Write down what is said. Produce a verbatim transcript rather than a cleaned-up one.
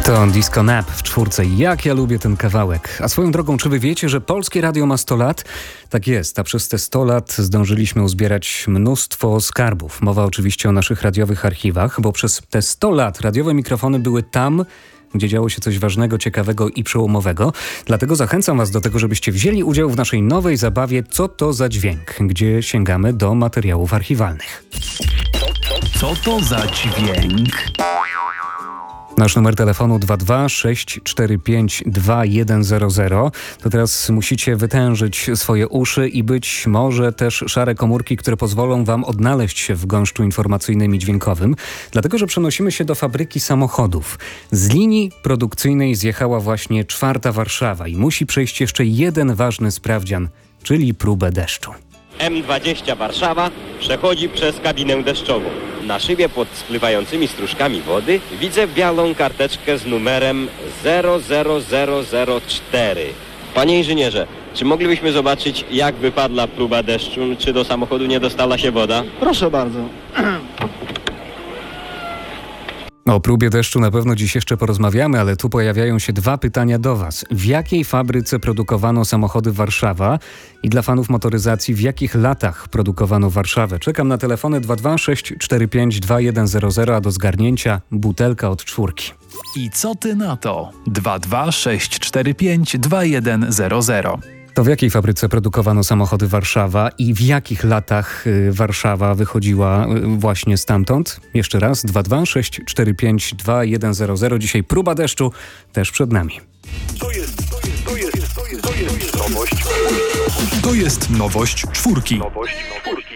To Disco Nap w czwórce. Jak ja lubię ten kawałek. A swoją drogą, czy wy wiecie, że Polskie Radio ma sto lat? Tak jest, a przez te sto lat zdążyliśmy uzbierać mnóstwo skarbów. Mowa oczywiście o naszych radiowych archiwach, bo przez te sto lat radiowe mikrofony były tam, gdzie działo się coś ważnego, ciekawego i przełomowego. Dlatego zachęcam was do tego, żebyście wzięli udział w naszej nowej zabawie Co to za dźwięk?, gdzie sięgamy do materiałów archiwalnych. Co to za dźwięk? Nasz numer telefonu dwa dwa sześć cztery pięć dwa jeden zero zero. To teraz musicie wytężyć swoje uszy i być może też szare komórki, które pozwolą wam odnaleźć się w gąszczu informacyjnym i dźwiękowym. Dlatego, że przenosimy się do fabryki samochodów. Z linii produkcyjnej zjechała właśnie czwarta Warszawa i musi przejść jeszcze jeden ważny sprawdzian, czyli próbę deszczu. M dwadzieścia Warszawa przechodzi przez kabinę deszczową. Na szybie pod spływającymi stróżkami wody widzę białą karteczkę z numerem zero zero zero zero cztery. Panie inżynierze, czy moglibyśmy zobaczyć, jak wypadła próba deszczu? Czy do samochodu nie dostała się woda? Proszę bardzo. O próbie deszczu na pewno dziś jeszcze porozmawiamy, ale tu pojawiają się dwa pytania do was. W jakiej fabryce produkowano samochody Warszawa? I dla fanów motoryzacji, w jakich latach produkowano Warszawę? Czekam na telefony dwa dwa sześć cztery pięć dwa jeden zero zero, a do zgarnięcia butelka od czwórki. I co ty na to? dwa dwa sześć cztery pięć dwa jeden zero zero. To w jakiej fabryce produkowano samochody Warszawa i w jakich latach y, Warszawa wychodziła y, właśnie stamtąd? Jeszcze raz, dwa dwa sześć cztery pięć dwa jeden zero zero. Dzisiaj próba deszczu też przed nami. To jest, to jest, to jest, to jest, to jest nowość. To jest nowość czwórki. Nowość czwórki.